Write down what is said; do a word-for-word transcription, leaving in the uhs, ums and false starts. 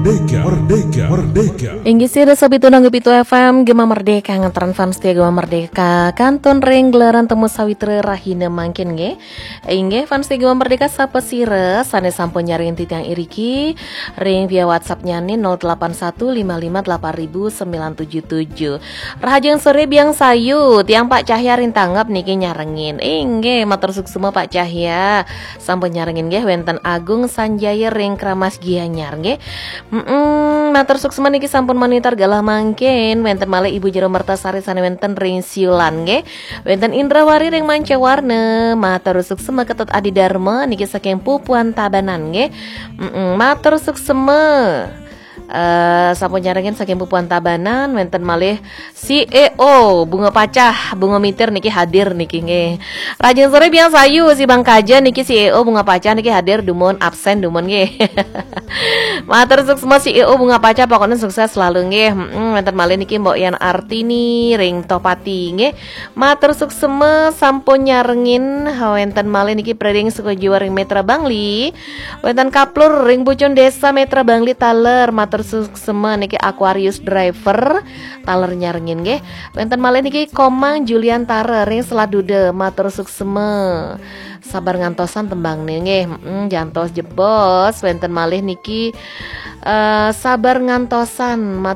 Merdeka, Merdeka, Merdeka. Inggih sih sobi tunang Gepitu F M Gema Merdeka ngantaran fans tia Gema Merdeka kanton ring gelaran temu sawitre rahina mangkin nge. Inggih fans tia Gema Merdeka sapa sire sane sampun nyaring titiang iriki ring via WhatsApp-nya nih nol delapan satu lima lima delapan nol nol sembilan tujuh tujuh. Rahajeng sore biang sayu tiang Pak Cahya rin tanggap niki nyarengin. Inggih matur suksema Pak Cahya sampun nyarengin nggih wenten Agung Sanjaya ring Kramas Gianyar nggih. Mm-mm, matur suksema niki sampun monitor galah mangkin wenten malih Ibu Jero Mertasari sane wenten ring siulan nggih. Wenten Indrawari ring Mancawarna. Matur suksema Ketut Adi Dharma niki saking Pupuan Tabanan nggih. Mm-mm, matur suksema Uh, sampun nyarengin saking Pupuan Tabanan wenten malih C E O Bunga Pacah Bunga Mitir niki hadir niki nggih. Rajin sore biang sayu si Bang Kaja niki C E O Bunga Pacah niki hadir dumon absen dumon nggih. Matur suksema C E O Bunga Pacah pokoknya sukses selalu nggih. Heeh wenten malih niki Mbok Yan Artini ring Topati nggih. Matur suksema sampun nyarengin wenten malih niki Preding Sukojiwa ring Metra Bangli. Wenten Kaplur ring Pucun Desa Metra Bangli Taler. Matur suksema niki Aquarius Driver taler nyarengin nggih. Wenten malih niki Komang Julian Tare ring Seladude. Matur suksema sabar ngantosan tembang nggih. Heeh jantos jebos wenten malih niki uh, sabar ngantosan